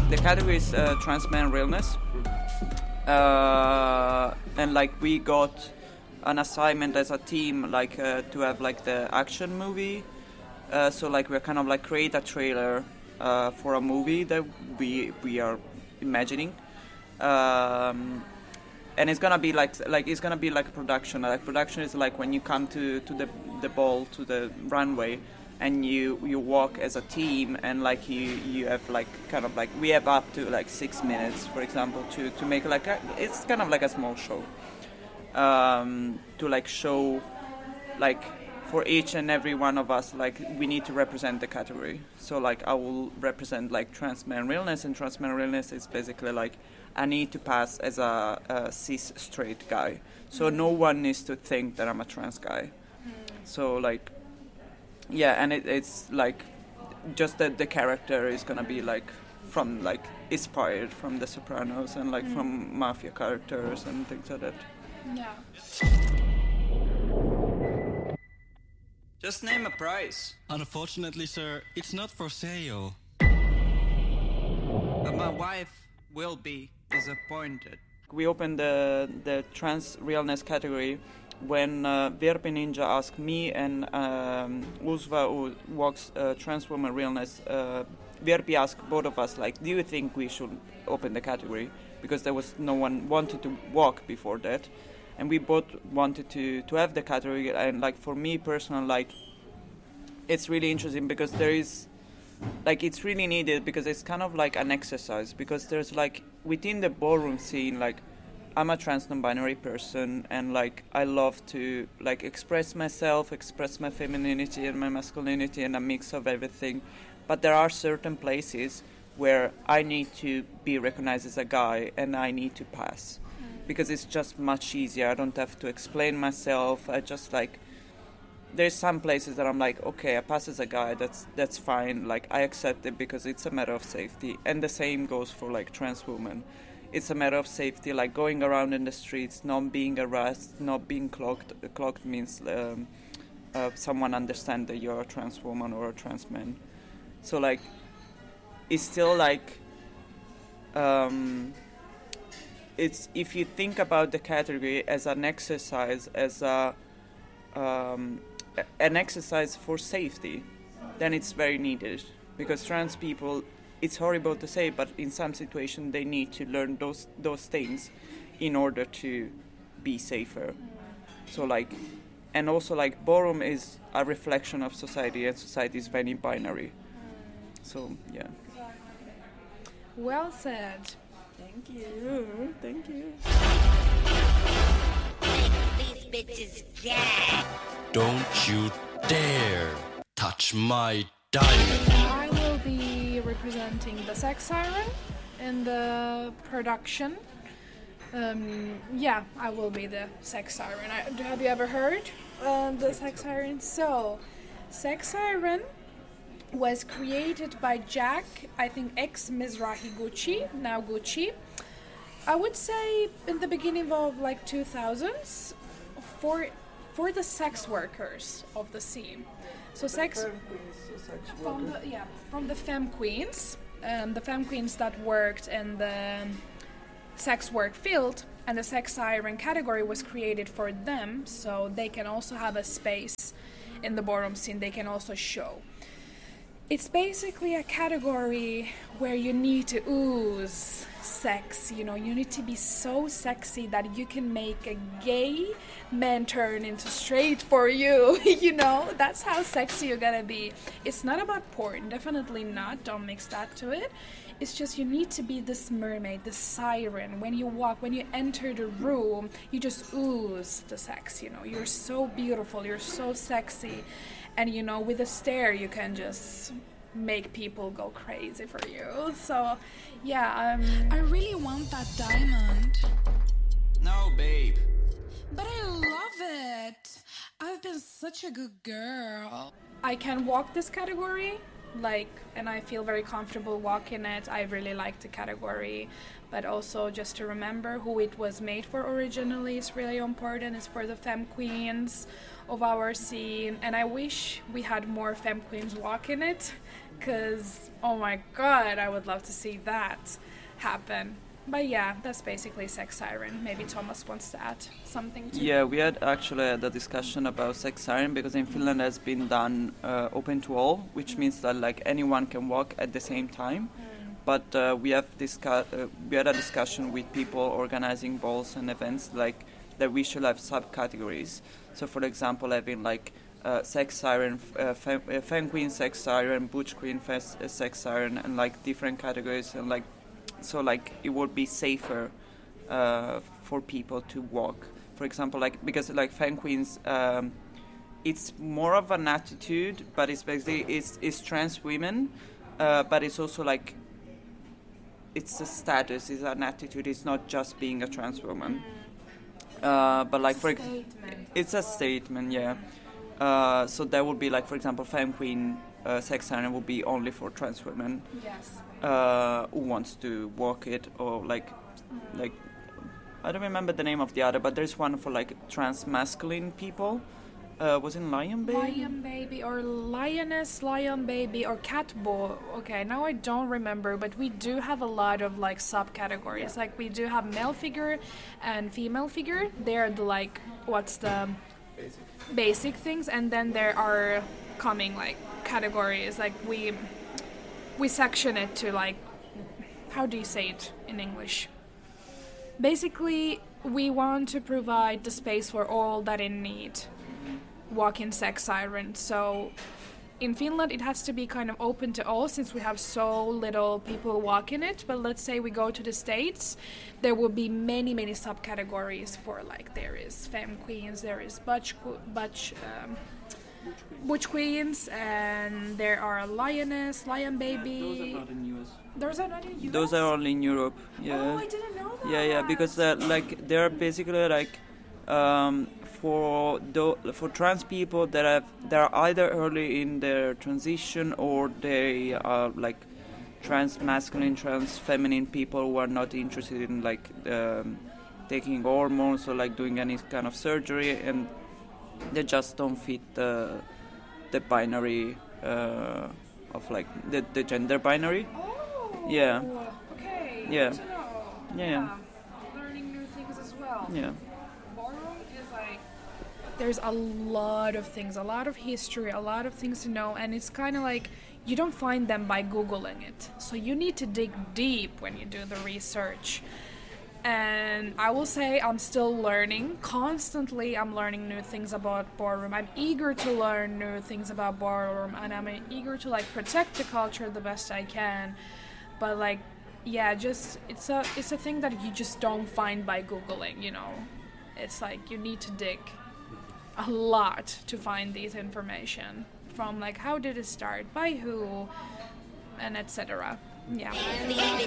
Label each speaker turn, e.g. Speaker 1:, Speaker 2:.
Speaker 1: The category is trans man realness, and like we got an assignment as a team, like to have like the action movie. So like we're kind of like create a trailer for a movie that we are imagining, and it's gonna be like it's gonna be like a production. Like production is like when you come to the ball, to the runway, and you walk as a team, and like you have like kind of like we have up to like 6 minutes, for example, to make like it's kind of like a small show, to like show like for each and every one of us, like we need to represent the category. So like I will represent like trans man realness, and trans man realness is basically like I need to pass as a cis straight guy. So no one needs to think that I'm a trans guy. So like, yeah, and it's like just that the character is gonna be like from like inspired from The Sopranos and like from mafia characters and things like that.
Speaker 2: Yeah.
Speaker 1: Just name a price.
Speaker 3: Unfortunately, sir, it's not for sale.
Speaker 1: But my wife will be disappointed. We opened the trans realness category when VRP Ninja asked me and Uzva, who walks trans woman realness, VRP asked both of us, like, do you think we should open the category? Because there was no one wanted to walk before that. And we both wanted to have the category, and like for me personally, like it's really interesting because there is, like it's really needed because it's kind of like an exercise, because there's like within the ballroom scene, like I'm a trans non-binary person, and like I love to like express myself, express my femininity and my masculinity and a mix of everything, but there are certain places where I need to be recognized as a guy and I need to pass. Because it's just much easier. I don't have to explain myself. I just like, there's some places that I'm like, okay, I pass as a guy, that's fine. Like I accept it because it's a matter of safety. And the same goes for like trans women. It's a matter of safety, like going around in the streets, not being harassed, not being clocked. Clocked means someone understand that you're a trans woman or a trans man. So like, it's still like, it's if you think about the category as an exercise, as an exercise for safety, then it's very needed, because trans people, it's horrible to say, but in some situations they need to learn those things in order to be safer. So like, and also like ballroom is a reflection of society, and society is very binary. So yeah.
Speaker 2: Well said.
Speaker 1: Thank you. Thank you.
Speaker 4: These bitches gag.
Speaker 3: Don't you dare touch my diamond.
Speaker 2: I will be representing the Sex Siren in the production. Yeah, I will be the Sex Siren. Have you ever heard the Sex Siren? So, Sex Siren was created by Jack, I think ex-Mizrahi Gucci, now Gucci. I would say in the beginning of like 2000s for the sex workers of the scene. So from the femme queens, the femme queens that worked in the sex work field, and the Sex Siren category was created for them, so they can also have a space in the ballroom scene. They can also show. It's basically a category where you need to ooze sex, you know, you need to be so sexy that you can make a gay man turn into straight for you, you know, that's how sexy you're gonna be. It's not about porn, definitely not, don't mix that to it. It's just you need to be this mermaid, this siren. When you walk, when you enter the room, you just ooze the sex, you know, you're so beautiful, you're so sexy. And, you know, with a stare, you can just make people go crazy for you. So, yeah.
Speaker 5: I really want that diamond.
Speaker 1: No, babe.
Speaker 5: But I love it. I've been such a good girl.
Speaker 2: I can walk this category, like, and I feel very comfortable walking it. I really like the category, but also just to remember who it was made for originally is really important. It's for the femme queens of our scene, and I wish we had more femme queens walking it, because oh my god, I would love to see that happen. But yeah, that's basically Sex Siren. Maybe Thomas wants to add something to
Speaker 1: Yeah, we had actually the discussion about Sex Siren, because in Finland has been done open to all, which means that like anyone can walk at the same time. But we had a discussion with people organizing balls and events, like that we should have subcategories. So for example, having like Sex Siren, Femme Queen Sex Siren, Butch Queen Sex Siren, and like different categories, and like so like it would be safer for people to walk. For example, like because like Femme Queens, it's more of an attitude, but it's basically it's trans women, but it's also like it's a status, it's an attitude. It's not just being a trans woman. But like it's a statement, yeah. So that would be like, for example, Femme Queen Sex Siren would be only for trans women.
Speaker 2: Yes.
Speaker 1: Who wants to walk it, or like I don't remember the name of the other, but there's one for like trans masculine people. Was it Lion Baby?
Speaker 2: Lion Baby or Lioness, Lion Baby or Cat Boy. Okay, now I don't remember, but we do have a lot of like subcategories. Like we do have male figure and female figure. They're the like what's the basic things, and then there are coming like categories. Like we section it to like, how do you say it in English? Basically, we want to provide the space for all that in need walk-in Sex Siren. So in Finland it has to be kind of open to all, since we have so little people walking it. But let's say we go to the States, there will be many subcategories for like, there is Femme Queens, there is Butch Queens, and there are Lioness, Lion Baby.
Speaker 1: Those are not in US.
Speaker 2: Those are not in US?
Speaker 1: Those are only in Europe. Yeah.
Speaker 2: Oh, I didn't know that.
Speaker 1: Yeah, because like they're basically like for trans people that are either early in their transition, or they are like trans masculine, trans feminine people who are not interested in like taking hormones or like doing any kind of surgery, and they just don't fit the binary of like the gender binary.
Speaker 2: Oh.
Speaker 1: Yeah.
Speaker 2: Okay.
Speaker 1: Yeah.
Speaker 2: Good to know.
Speaker 1: Yeah.
Speaker 2: Learning new things as well.
Speaker 1: Yeah.
Speaker 2: Ballroom is like, there's a lot of things, a lot of history, a lot of things to know, and it's kind of like you don't find them by Googling it. So you need to dig deep when you do the research. And I will say I'm still learning. Constantly I'm learning new things about ballroom. I'm eager to learn new things about ballroom, and I'm eager to like protect the culture the best I can. But like, yeah, just it's a thing that you just don't find by Googling, you know. It's like you need to dig a lot to find these information, from like how did it start, by who, and etc. Yeah.
Speaker 4: These